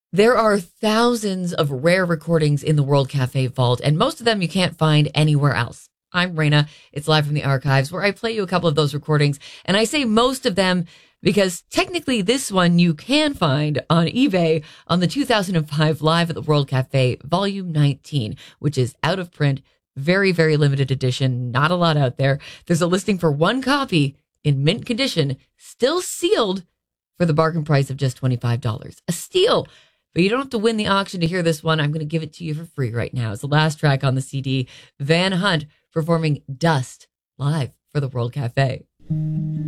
There are thousands of rare recordings in the World Cafe vault, and most of them you can't find anywhere else. I'm Raina. It's live from the archives where I play you a couple of those recordings, and I say most of them because technically this one you can find on eBay on the 2005 Live at the World Cafe Volume 19, which is out of print, very, very limited edition, not a lot out there. There's a listing for one copy in mint condition, still sealed for the bargain price of just $25. A steal! But you don't have to win the auction to hear this one. I'm going to give it to you for free right now. It's the last track on the CD. Van Hunt performing Dust live for the World Cafe.